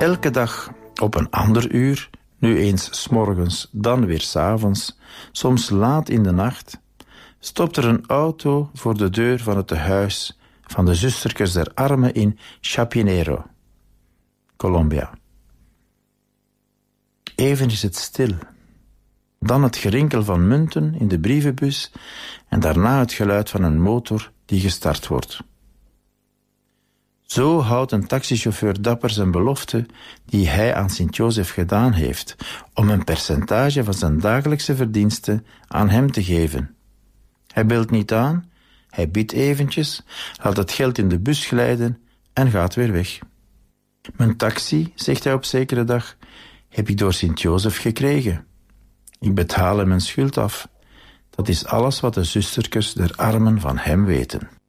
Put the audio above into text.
Elke dag op een ander uur, nu eens 's morgens, dan weer 's avonds, soms laat in de nacht, stopt er een auto voor de deur van het tehuis van de zusterkes der armen in Chapinero, Colombia. Even is het stil. Dan het gerinkel van munten in de brievenbus en daarna het geluid van een motor die gestart wordt. Zo houdt een taxichauffeur dapper zijn belofte die hij aan Sint-Jozef gedaan heeft, om een percentage van zijn dagelijkse verdiensten aan hem te geven. Hij belt niet aan, hij biedt eventjes, laat het geld in de bus glijden en gaat weer weg. Mijn taxi, zegt hij op zekere dag, heb ik door Sint-Jozef gekregen. Ik betaal hem mijn schuld af. Dat is alles wat de zusterkes der armen van hem weten.